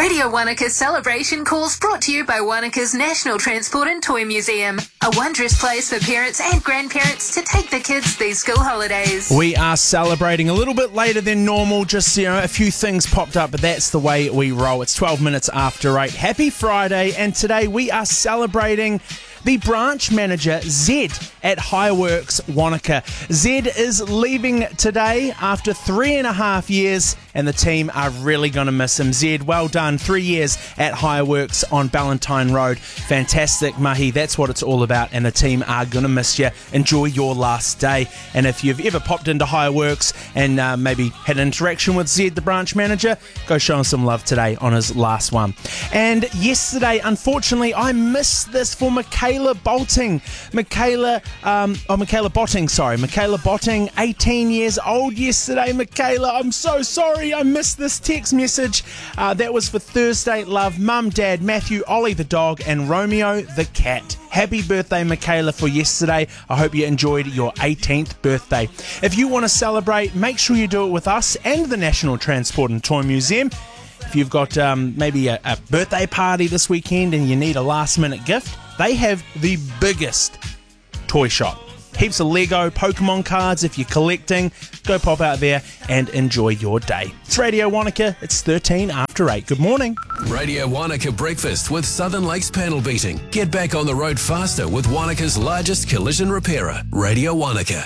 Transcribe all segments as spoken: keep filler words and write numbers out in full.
Radio Wanaka celebration calls brought to you by Wanaka's National Transport and Toy Museum, a wondrous place for parents and grandparents to take the kids these school holidays. We are celebrating a little bit later than normal, just, you know, a few things popped up, but that's the way we roll. It's twelve minutes after eight. Happy Friday, and today we are celebrating the branch manager, Zed, at Highworks Wanaka. Zed is leaving today after three and a half years, and the team are really going to miss him. Zed, well done. Three years at Highworks on Ballantyne Road. Fantastic, mahi. That's what it's all about, and the team are going to miss you. Enjoy your last day. And if you've ever popped into Highworks and uh, maybe had an interaction with Zed, the branch manager, go show him some love today on his last one. And yesterday, unfortunately, I missed this for Michaela Bolting. Michaela, um, oh, Michaela Botting, sorry. Michaela Botting, eighteen years old yesterday. Michaela, I'm so sorry I missed this text message. Uh, that was for Thursday Love, Mum, Dad, Matthew, Ollie the dog, and Romeo the cat. Happy birthday, Michaela, for yesterday. I hope you enjoyed your eighteenth birthday. If you want to celebrate, make sure you do it with us and the National Transport and Toy Museum. If you've got um, maybe a, a birthday party this weekend and you need a last-minute gift, they have the biggest toy shop. Heaps of Lego, Pokemon cards. If you're collecting, go pop out there and enjoy your day. It's Radio Wanaka. It's thirteen after eight. Good morning. Radio Wanaka Breakfast with Southern Lakes Panel Beating. Get back on the road faster with Wanaka's largest collision repairer, Radio Wanaka.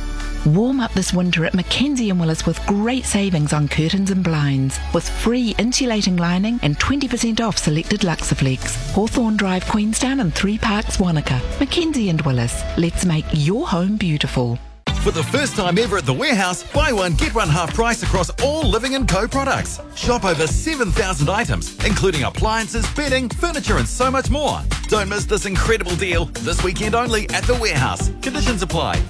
Warm up this winter at Mackenzie and Willis with great savings on curtains and blinds, with free insulating lining and twenty percent off selected Luxaflex. Hawthorne Drive, Queenstown and Three Parks, Wanaka. Mackenzie and Willis. Let's make your home beautiful. For the first time ever at The Warehouse, buy one, get one half price across all Living and Co products. Shop over seven thousand items, including appliances, bedding, furniture and so much more. Don't miss this incredible deal, this weekend only at The Warehouse. Conditions apply.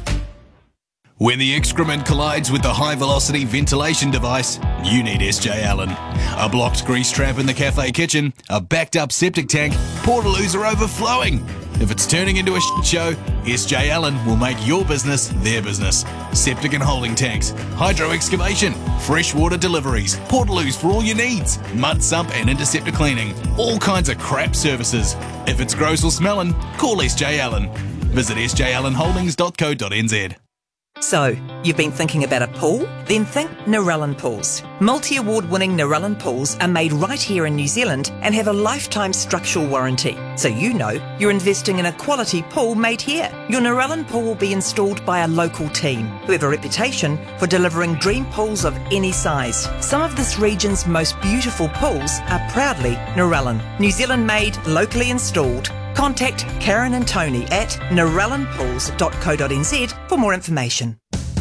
When the excrement collides with the high-velocity ventilation device, you need S J Allen. A blocked grease trap in the cafe kitchen, a backed-up septic tank, portaloos are overflowing. If it's turning into a shit show, S J Allen will make your business their business. Septic and holding tanks, hydro excavation, freshwater deliveries, portaloos for all your needs, mud sump and interceptor cleaning, all kinds of crap services. If it's gross or smelling, call S J Allen. Visit s j allen holdings dot co dot n z. So, you've been thinking about a pool? Then think Narellan Pools. Multi-award winning Narellan Pools are made right here in New Zealand and have a lifetime structural warranty. So you know you're investing in a quality pool made here. Your Narellan pool will be installed by a local team who have a reputation for delivering dream pools of any size. Some of this region's most beautiful pools are proudly Narellan. New Zealand made, locally installed. Contact Karen and Tony at narellan pools dot co dot n z for more information.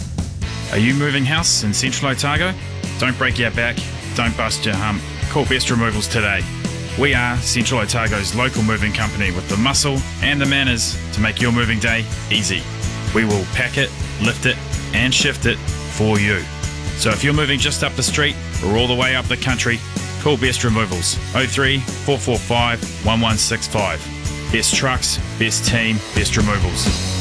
Are you moving house in Central Otago? Don't break your back, don't bust your hump. Call Best Removals today. We are Central Otago's local moving company with the muscle and the manners to make your moving day easy. We will pack it, lift it and shift it for you. So if you're moving just up the street or all the way up the country, call Best Removals oh three, four four five, one one six five. Best trucks, best team, best removals.